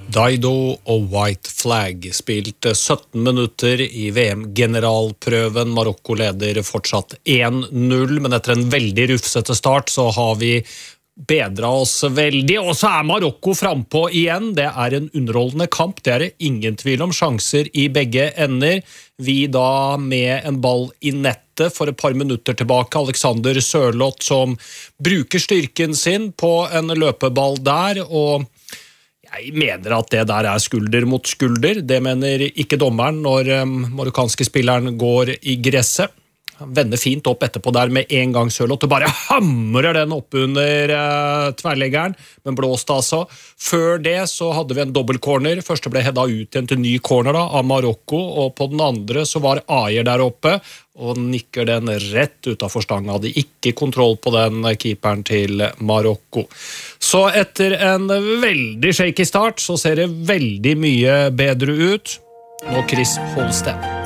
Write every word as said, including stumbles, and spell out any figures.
Dido og White Flag spilte sytten minutter i V M-generalprøven. Marokko leder fortsatt en null, men etter en veldig rufsete start så har vi bedret oss veldig, og så er Marokko frempå igjen. Det er en underholdende kamp, det er det ingen tvil om. Sjanser i begge ender. Vi da med en ball i nettet for et par minutter tilbake. Alexander Sørloth som bruker styrken sin på en løpeball der, og jeg mener at det der er skulder mot skulder. Det mener ikke dommeren når um, marokkanske spilleren går i gresset. Han vender fint opp etterpå der med en gang Sørloth og bare hamrer den opp under uh, tverrleggeren, men blåst altså. Før det så hadde vi en dobbeltcorner. Første ble hedda ut igjen til ny corner da, av Marokko, og på den andre så var Ayer der oppe, og nikker den rett utenfor stanga. Hadde ikke kontroll på den keeperen til Marokko. Så etter en veldig shaky start så ser det veldig mye bedre ut. Nå Chris Holsten.